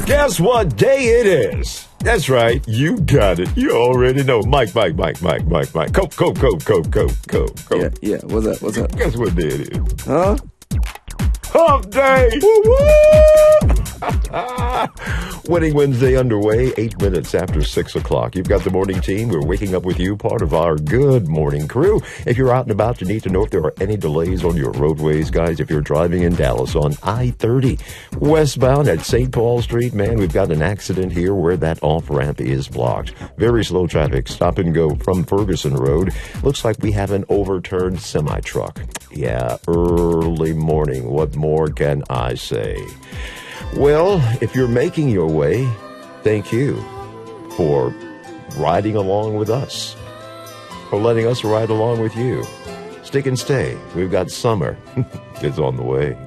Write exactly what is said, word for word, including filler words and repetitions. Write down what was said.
Guess what day it is? That's right. You got it. You already know. Mike, Mike, Mike, Mike, Mike, Mike. Cope, cope, cope, cope, cope, cope, cope. Yeah, yeah. What's up? What's up? Guess what day it is? Huh? Hump Day! Woo-woo! Winning Wednesday underway, eight minutes after six o'clock. You've got the morning team. We're waking up with you, part of our good morning crew. If you're out and about, you need to know if there are any delays on your roadways, guys. If you're driving in Dallas on I thirty, westbound at Saint Paul Street, man, we've got an accident here where that off-ramp is blocked. Very slow traffic, stop and go from Ferguson Road. Looks like we have an overturned semi-truck. Yeah, early morning. What more can I say? Well, if you're making your way, thank you for riding along with us, for letting us ride along with you. Stick and stay. We've got summer. It's on the way.